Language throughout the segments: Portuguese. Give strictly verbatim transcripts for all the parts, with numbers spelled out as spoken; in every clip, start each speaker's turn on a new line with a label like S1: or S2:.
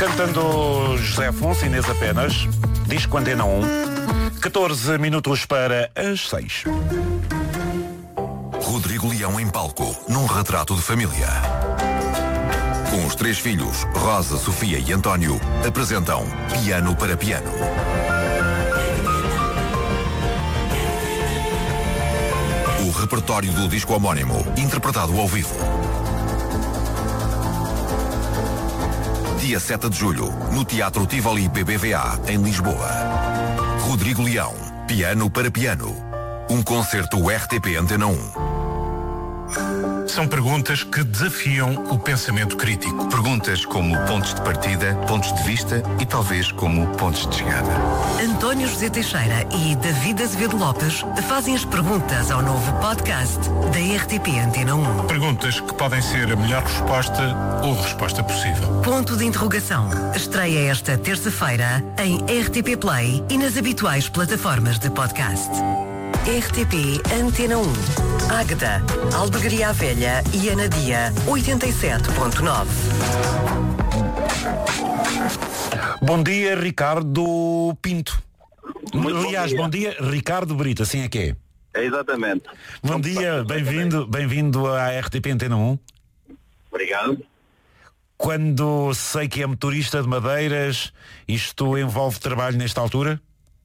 S1: Cantando José Afonso, Inês apenas. Disco Antena um. catorze minutos para as seis.
S2: Rodrigo Leão em palco, num retrato de família. Com os três filhos, Rosa, Sofia e António, apresentam Piano para Piano. O repertório do disco homónimo, interpretado ao vivo. Dia sete de julho, no Teatro Tivoli B B V A, em Lisboa. Rodrigo Leão, Piano para Piano. Um concerto R T P Antena um.
S3: São perguntas que desafiam o pensamento crítico.
S4: Perguntas como pontos de partida, pontos de vista e talvez como pontos de chegada.
S5: António José Teixeira e David Azevedo Lopes fazem as perguntas ao novo podcast da R T P Antena um.
S3: Perguntas que podem ser a melhor resposta ou resposta possível.
S5: Ponto de interrogação. Estreia esta terça-feira em R T P Play e nas habituais plataformas de podcast. R T P Antena um. Águeda, Albergaria à Velha e Anadia, oitenta e sete ponto nove.
S1: Bom dia, Ricardo Pinto.
S6: Muito
S1: Aliás, bom dia. bom dia, Ricardo Brito, assim é que é.
S6: É exatamente.
S1: Bom dia, bem-vindo, bem-vindo à R T P Antena um.
S6: Obrigado.
S1: Quando sei que é motorista de madeiras, isto envolve trabalho nesta altura?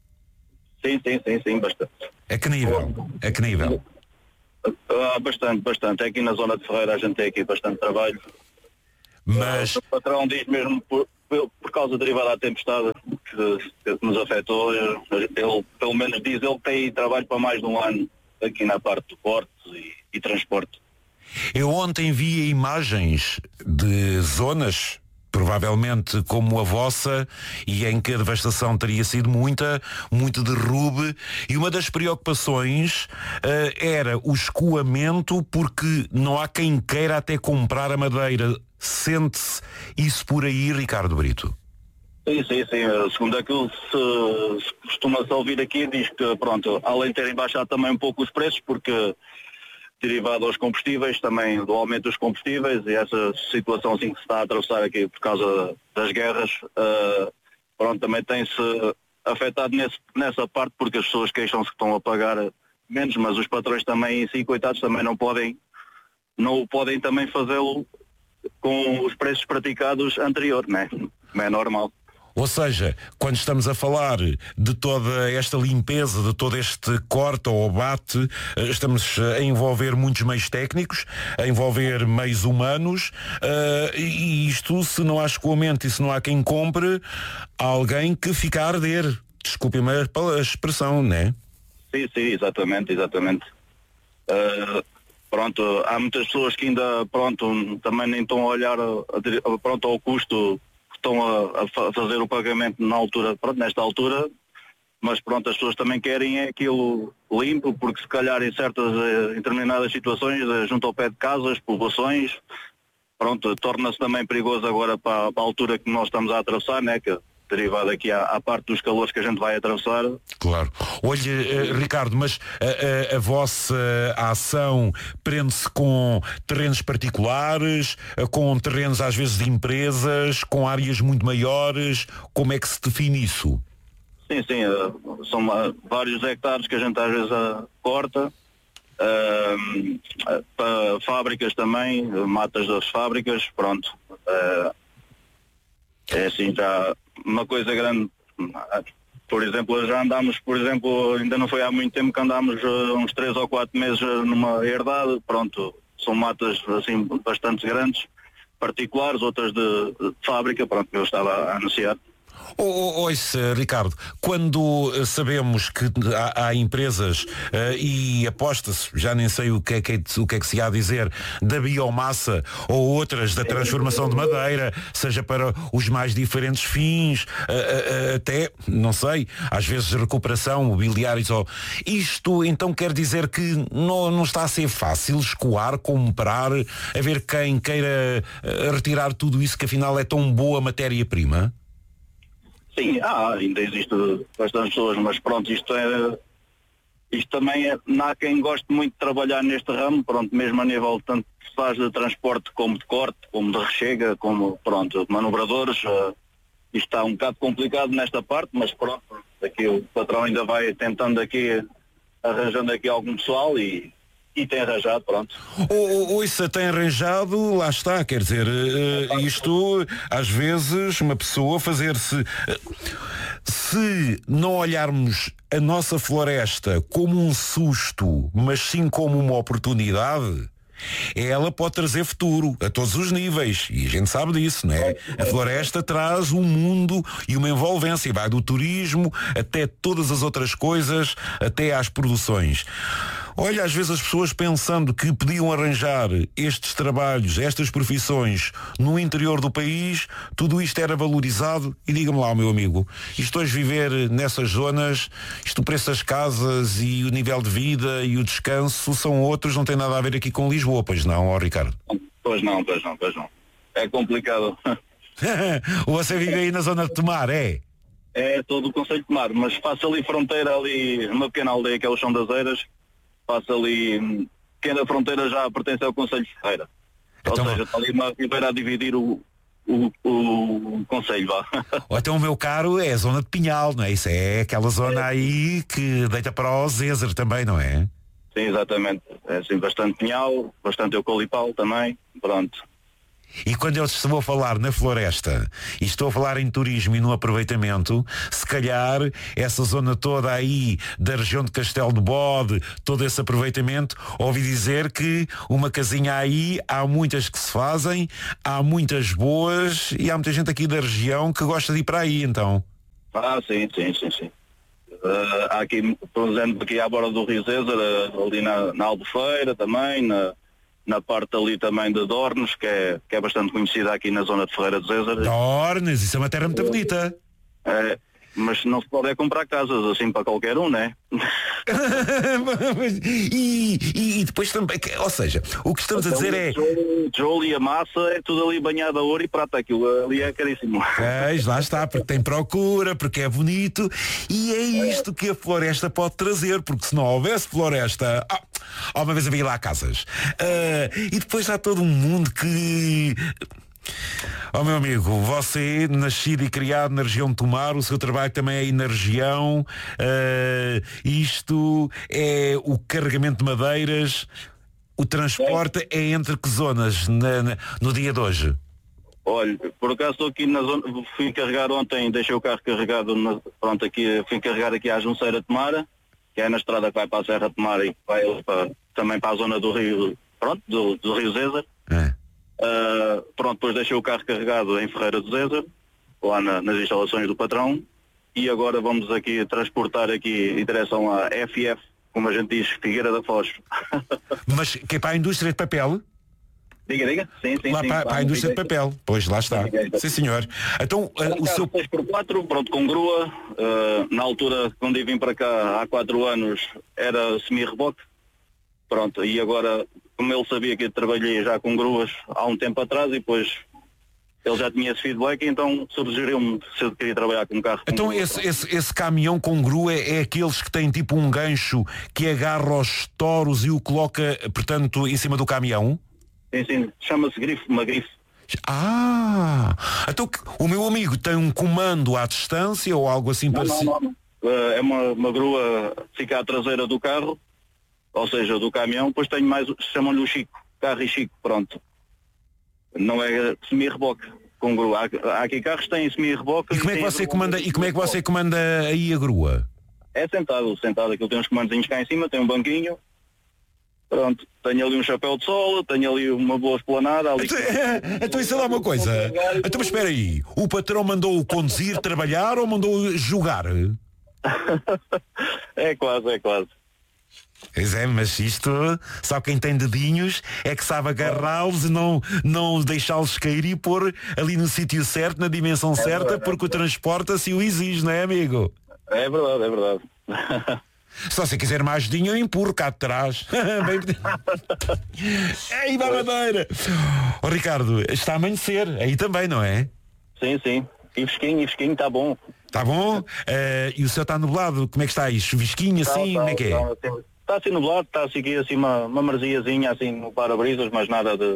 S6: Sim, sim, sim, sim, bastante.
S1: A que nível? A que nível?
S6: Ah, bastante, bastante. Aqui na zona de Ferreira a gente tem aqui bastante trabalho.
S1: Mas...
S6: O patrão diz mesmo por, por causa derivada da tempestade que, que nos afetou, ele, pelo menos diz ele que tem trabalho para mais de um ano aqui na parte do porto e, e transporte.
S1: Eu ontem vi imagens de zonas, provavelmente como a vossa, e em que a devastação teria sido muita, muito derrube, e uma das preocupações uh, era o escoamento, porque não há quem queira até comprar a madeira. Sente-se isso por aí, Ricardo Brito?
S6: Sim, sim, sim. Segundo aquilo se, se costuma-se ouvir aqui, diz que, pronto, além de terem baixado também um pouco os preços, porque derivado aos combustíveis, também do aumento dos combustíveis e essa situação assim que se está a atravessar aqui por causa das guerras, uh, pronto, também tem-se afetado nesse, nessa parte, porque as pessoas queixam-se que estão a pagar menos, mas os patrões também, em si, coitados, também não podem, não podem também fazê-lo com os preços praticados anterior, né? Não é normal.
S1: Ou seja, quando estamos a falar de toda esta limpeza, de todo este corte ou bate, estamos a envolver muitos meios técnicos, a envolver meios humanos, uh, e isto, se não há escoamento e se não há quem compre, há alguém que fica a arder. Desculpe-me a expressão, não é?
S6: Sim, sim, exatamente, exatamente. Uh, pronto, há muitas pessoas que ainda, pronto, também nem estão a olhar, a, pronto, ao custo, estão a, a fazer o pagamento na altura, pronto, nesta altura, mas pronto, as pessoas também querem é aquilo limpo, porque se calhar em certas, em determinadas situações, junto ao pé de casas, povoações, pronto, torna-se também perigoso agora para, para a altura que nós estamos a atravessar, né, que derivado aqui à, à parte dos calores que a gente vai atravessar.
S1: Claro. Olha, uh, Ricardo, mas a, a, a vossa ação prende-se com terrenos particulares, uh, com terrenos às vezes de empresas, com áreas muito maiores. Como é que se define isso?
S6: Sim, sim. Uh, são uh, vários hectares que a gente às vezes uh, corta. Uh, para fábricas também, uh, matas das fábricas, pronto. Uh, é assim, já uma coisa grande. Por exemplo, já andámos, por exemplo, ainda não foi há muito tempo que andámos uh, uns três ou quatro meses uh, numa herdade, pronto, são matas assim bastante grandes, particulares, outras de, de fábrica, pronto, que eu estava a anunciar.
S1: Oh, oh, ouça, Ricardo, quando sabemos que há, há empresas uh, e aposta-se, já nem sei o que, é que, o que é que se há a dizer, da biomassa ou outras da transformação de madeira, seja para os mais diferentes fins, uh, uh, até, não sei, às vezes recuperação, mobiliários, ou... isto então quer dizer que não, não está a ser fácil escoar, comprar, haver quem queira uh, retirar tudo isso que afinal é tão boa matéria-prima?
S6: Sim, ah, ainda existe bastantes pessoas, mas pronto, isto é, isto também é, não há quem goste muito de trabalhar neste ramo, pronto, mesmo a nível tanto se faz de transporte como de corte, como de rechega, como, pronto, manobradores, uh, isto está um bocado complicado nesta parte, mas pronto, aqui o patrão ainda vai tentando aqui, arranjando aqui algum pessoal e, e tem arranjado, pronto.
S1: Ou, ou isso tem arranjado, lá está, quer dizer, uh, isto, às vezes, uma pessoa fazer-se... Uh, se não olharmos a nossa floresta como um susto, mas sim como uma oportunidade... ela pode trazer futuro a todos os níveis e a gente sabe disso, não é? A floresta traz um mundo e uma envolvência, vai do turismo até todas as outras coisas, até às produções. Olha, às vezes as pessoas pensando que podiam arranjar estes trabalhos, estas profissões no interior do país, tudo isto era valorizado e diga-me lá, meu amigo, isto hoje viver nessas zonas, isto o preço das casas e o nível de vida e o descanso são outros, não tem nada a ver aqui com Lisboa, pois não, ó Ricardo?
S6: Pois não, pois não, pois não. É complicado.
S1: Você vive aí na zona de Tomar, é?
S6: É todo o concelho de Tomar, mas faço ali fronteira, ali numa pequena aldeia que é o Chão das Eiras. Passa ali, pequena fronteira já pertence ao concelho de Ferreira.
S1: Então,
S6: ou seja, está ali uma ribeira a dividir o, o, o concelho, vá.
S1: Ou então o meu caro é a zona de Pinhal, não é? Isso é aquela zona aí que deita para o Zezer também, não é?
S6: Sim, exatamente. É assim, bastante pinhal, bastante eucalipal também, pronto.
S1: E quando eu estou a falar na floresta e estou a falar em turismo e no aproveitamento, se calhar essa zona toda aí da região de Castelo de Bode, todo esse aproveitamento, ouvi dizer que uma casinha aí, há muitas que se fazem, há muitas boas e há muita gente aqui da região que gosta de ir para aí, então.
S6: Ah, sim, sim, sim, sim. Uh, há aqui, por exemplo, aqui à borda do Rio Zezer, uh, ali na, na Albufeira também, na... na parte ali também de Dornes, que é, que é bastante conhecida aqui na zona de Ferreira de Zezer.
S1: Dornes, isso é uma terra muito bonita.
S6: É, mas não se pode é comprar casas assim para qualquer um, né?
S1: e, e, e depois também, ou seja, o que estamos então, a dizer é...
S6: O tijolo e a massa é tudo ali banhado a ouro e prata, aquilo ali é caríssimo.
S1: Pois, lá está, porque tem procura, porque é bonito, e é isto que a floresta pode trazer, porque se não houvesse floresta... Oh, uma vez havia lá casas. Uh, e depois há todo um mundo que... Oh meu amigo, você nascido e criado na região de Tomar, o seu trabalho também é aí na região, uh, isto é o carregamento de madeiras, o transporte é, é entre que zonas na, na, no dia de hoje?
S6: Olha, por acaso estou aqui na zona, fui carregar ontem, deixei o carro carregado, na, pronto, aqui, fui carregar aqui à Junceira de Tomar, que é na estrada que vai para a Serra de Tomar e vai para, também para a zona do Rio, pronto, do, do Rio Zezer. É. Uh, pronto, depois deixei o carro carregado em Ferreira do Zezer, lá na, nas instalações do patrão, e agora vamos aqui transportar aqui em direção à F F, como a gente diz, Figueira da Foz.
S1: Mas que é para a indústria de papel?
S6: Diga, diga. Sim, sim,
S1: lá
S6: sim.
S1: Para, para a indústria de papel. Pois, lá está. Sim, senhor. Então, uh, o seu...
S6: seis por quatro, pronto, com grua. Uh, na altura, quando eu vim para cá há quatro anos, era semi-reboque. Pronto, e agora, como ele sabia que eu trabalhei já com gruas há um tempo atrás, e depois ele já tinha esse feedback, então sugeriu-me se eu queria trabalhar com um carro. Com
S1: então
S6: grua,
S1: esse, esse, esse caminhão com grua é aqueles que têm tipo um gancho que agarra os touros e o coloca, portanto, em cima do caminhão?
S6: Sim, sim, chama-se grife, uma grife.
S1: Ah, então o meu amigo tem um comando à distância ou algo assim parecido?
S6: Não, não, não. Uh, é uma, uma grua, fica à traseira do carro, ou seja, do caminhão, depois tenho mais, chamam-lhe o Chico, carro e Chico, pronto. Não é semi-reboque com grua. Há, há aqui carros que têm semi-reboque.
S1: E como é que você comanda, e como é que você comanda aí a grua?
S6: É sentado, sentado, aquilo tem uns comandozinhos cá em cima, tem um banquinho. Pronto, tenho ali um chapéu de sol, tenho ali uma boa esplanada. Ali...
S1: Então, então isso é lá uma coisa. Então, mas espera aí, o patrão mandou-o conduzir, trabalhar ou mandou-o jogar?
S6: É quase, é quase.
S1: Pois é, mas isto, só quem tem dedinhos é que sabe agarrá-los e não, não deixá-los cair e pôr ali no sítio certo, na dimensão é certa, verdade, porque o transporte assim o exige, não é, amigo?
S6: É verdade, é verdade.
S1: Só se quiser mais dinheiro, eu empurro cá de trás. Ei, da madeira! Oh, Ricardo, está a amanhecer, aí também, não é?
S6: Sim, sim. E fresquinho, e fresquinho, está bom.
S1: Está bom? Uh, e o céu está nublado, como é que está aí? Chuvisquinho assim, tá, como é que é?
S6: Está assim nublado, está a seguir assim uma, uma marziazinha assim no para-brisas, mas nada de,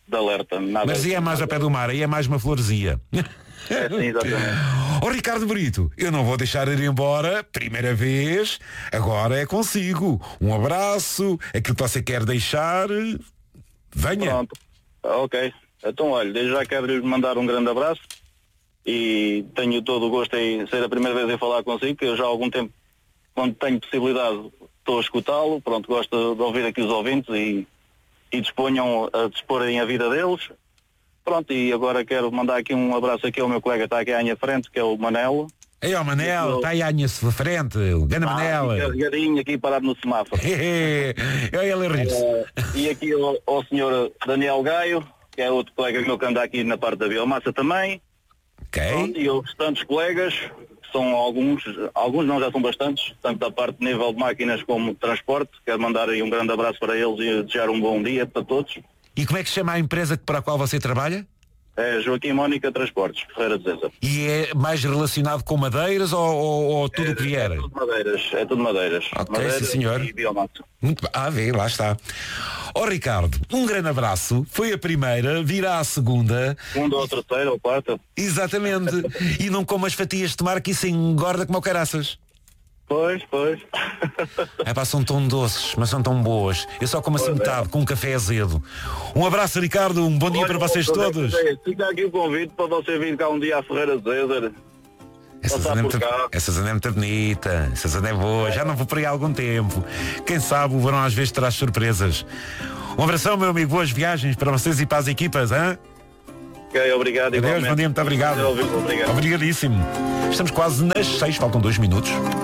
S6: de alerta. Nada
S1: Mas aí é mais ao pé do mar, aí é mais uma floresia.
S6: É, sim, exatamente.
S1: Ó Ricardo Brito, eu não vou deixar ir embora, primeira vez, agora é consigo. Um abraço, aquilo que você quer deixar, venha.
S6: Pronto, ok. Então, olha, desde já quero-lhes mandar um grande abraço e tenho todo o gosto em ser a primeira vez em falar consigo, que eu já há algum tempo, quando tenho possibilidade, estou a escutá-lo. Pronto, gosto de ouvir aqui os ouvintes e, e disponham a disporem a vida deles. Pronto, e agora quero mandar aqui um abraço aqui ao meu colega que está aqui à minha frente, que é o Manelo.
S1: Ei, ó Manel, está aí à minha frente, o grande
S6: Ah,
S1: Manel.
S6: aqui carregadinho aqui parado no semáforo.
S1: Olha ele a rir-se.
S6: Uh, e aqui ao, ao senhor Daniel Gaio, que é outro colega meu que anda aqui na parte da biomassa também.
S1: Ok.
S6: Pronto, e aos restantes colegas, que são alguns, alguns não, já são bastantes, tanto da parte de nível de máquinas como de transporte. Quero mandar aí um grande abraço para eles e desejar um bom dia para todos.
S1: E como é que se chama a empresa para a qual você trabalha?
S6: É Joaquim Mónica Transportes, Ferreira de Zeza.
S1: E é mais relacionado com madeiras ou, ou, ou tudo o que vier?
S6: É tudo madeiras, é tudo madeiras.
S1: Ok,
S6: madeiras
S1: sim, senhor.
S6: E biomassa.
S1: Muito bem. Ah, vê, lá está. Ó oh, Ricardo, um grande abraço. Foi a primeira, virá a segunda.
S6: Segunda ou terceira ou quarta.
S1: Exatamente. E não como as fatias de tomar que isso engorda como o caraças.
S6: Pois, pois.
S1: É pá, são tão doces, mas são tão boas. Eu só como assim
S6: Pois é.
S1: metade, com um café azedo. Um abraço, Ricardo, um bom dia
S6: Olha,
S1: para vocês
S6: outra
S1: todos.
S6: vez, Fica aqui o convite para você vir cá um dia à Ferreira de Zézer.
S1: Essa
S6: Passar
S1: zona, é
S6: por
S1: muito,
S6: cá.
S1: essa zona é muito bonita, essa zona é boa, já não vou por aí há algum tempo. Quem sabe o verão às vezes traz surpresas. Um abração, meu amigo, boas viagens para vocês e para as equipas, hein?
S6: Ok, obrigado.
S1: Adeus,
S6: igualmente.
S1: bom dia, muito obrigado.
S6: Obrigado.
S1: Obrigadíssimo. Estamos quase nas seis, faltam dois minutos.